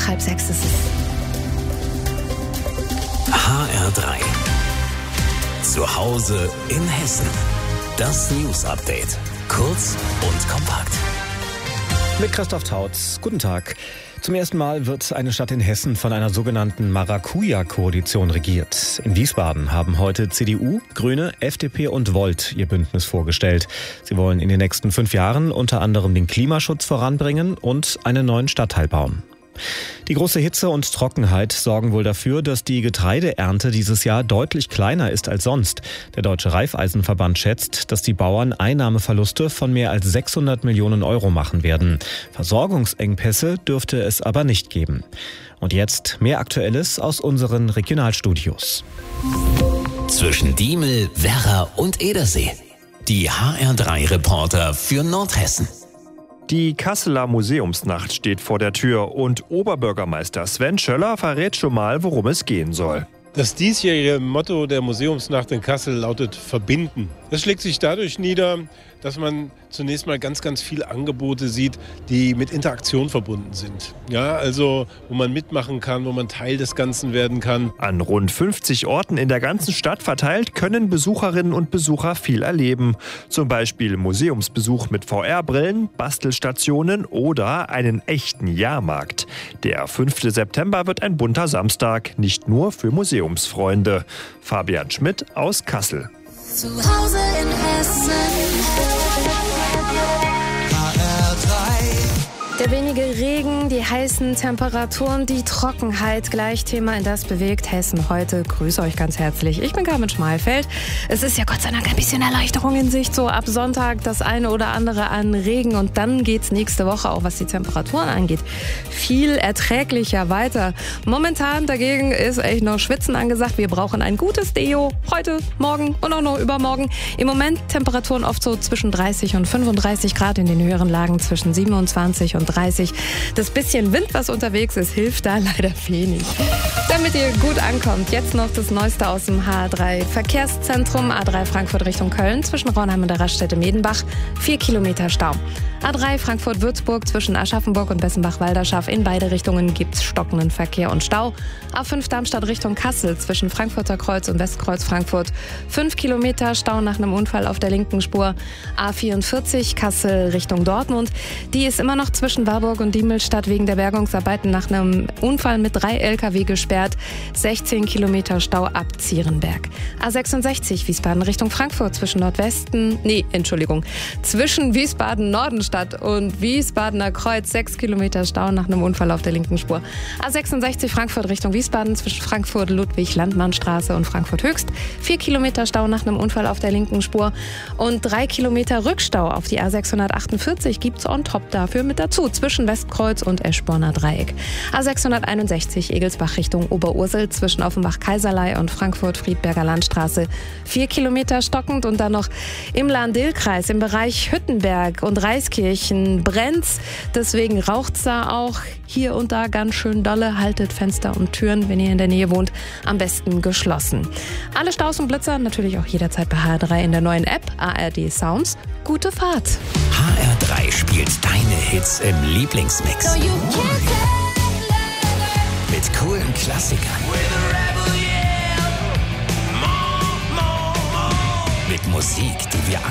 5:30 ist es. HR3. Zu Hause in Hessen. Das News-Update. Kurz und kompakt. Mit Christoph Tautz. Guten Tag. Zum ersten Mal wird eine Stadt in Hessen von einer sogenannten Maracuja-Koalition regiert. In Wiesbaden haben heute CDU, Grüne, FDP und Volt ihr Bündnis vorgestellt. Sie wollen in den nächsten 5 Jahren unter anderem den Klimaschutz voranbringen und einen neuen Stadtteil bauen. Die große Hitze und Trockenheit sorgen wohl dafür, dass die Getreideernte dieses Jahr deutlich kleiner ist als sonst. Der Deutsche Raiffeisenverband schätzt, dass die Bauern Einnahmeverluste von mehr als 600 Millionen Euro machen werden. Versorgungsengpässe dürfte es aber nicht geben. Und jetzt mehr Aktuelles aus unseren Regionalstudios. Zwischen Diemel, Werra und Edersee. Die HR3-Reporter für Nordhessen. Die Kasseler Museumsnacht steht vor der Tür und Oberbürgermeister Sven Schöller verrät schon mal, worum es gehen soll. Das diesjährige Motto der Museumsnacht in Kassel lautet Verbinden. Das schlägt sich dadurch nieder, dass man zunächst mal ganz, ganz viele Angebote sieht, die mit Interaktion verbunden sind. Ja, also wo man mitmachen kann, wo man Teil des Ganzen werden kann. An rund 50 Orten in der ganzen Stadt verteilt können Besucherinnen und Besucher viel erleben. Zum Beispiel Museumsbesuch mit VR-Brillen, Bastelstationen oder einen echten Jahrmarkt. Der 5. September wird ein bunter Samstag, nicht nur für Museumsfreunde. Fabian Schmidt aus Kassel. Zu Hause in Hessen. Der wenige Regen, die heißen Temperaturen, die Trockenheit, gleich Thema, in das bewegt Hessen heute. Grüße euch ganz herzlich. Ich bin Carmen Schmalfeld. Es ist ja Gott sei Dank ein bisschen Erleichterung in Sicht. So ab Sonntag das eine oder andere an Regen und dann geht's nächste Woche, auch was die Temperaturen angeht, viel erträglicher weiter. Momentan dagegen ist echt noch Schwitzen angesagt. Wir brauchen ein gutes Deo heute, morgen und auch noch übermorgen. Im Moment Temperaturen oft so zwischen 30 und 35 Grad, in den höheren Lagen zwischen 27 und 30. Das bisschen Wind, was unterwegs ist, hilft da leider wenig. Damit ihr gut ankommt, jetzt noch das Neueste aus dem HR3 Verkehrszentrum. A3 Frankfurt Richtung Köln zwischen Raunheim und der Raststätte Medenbach. 4 Kilometer Stau. A3 Frankfurt-Würzburg zwischen Aschaffenburg und Bessenbach-Walderschaft. In beide Richtungen gibt's stockenden Verkehr und Stau. A5 Darmstadt Richtung Kassel zwischen Frankfurter Kreuz und Westkreuz Frankfurt. 5 Kilometer Stau nach einem Unfall auf der linken Spur. A44 Kassel Richtung Dortmund. Die ist immer noch zwischen Warburg und Diemelstadt wegen der Bergungsarbeiten nach einem Unfall mit 3 LKW gesperrt. 16 Kilometer Stau ab Zierenberg. A66 Wiesbaden Richtung Frankfurt zwischen zwischen Wiesbaden-Nordenstadt und Wiesbadener Kreuz. 6 Kilometer Stau nach einem Unfall auf der linken Spur. A66 Frankfurt Richtung Wiesbaden zwischen Frankfurt-Ludwig-Landmannstraße und Frankfurt-Höchst. 4 Kilometer Stau nach einem Unfall auf der linken Spur. Und 3 Kilometer Rückstau auf die A648 gibt's on top dafür mit dazu, zwischen Westkreuz und Eschborner Dreieck. A661 Egelsbach Richtung Oberursel zwischen Offenbach-Kaiserlei und Frankfurt-Friedberger Landstraße. 4 Kilometer stockend und dann noch im Lahn-Dill-Kreis im Bereich Hüttenberg und Reiskirchen brennt's. Deswegen raucht's da auch hier und da ganz schön dolle. Haltet Fenster und Türen, wenn ihr in der Nähe wohnt, am besten geschlossen. Alle Staus und Blitzer natürlich auch jederzeit bei HR3 in der neuen App ARD Sounds. Gute Fahrt! HR3 spielt deine Hits im Lieblingsmix. Mit coolen Klassikern. Mit Musik, die wir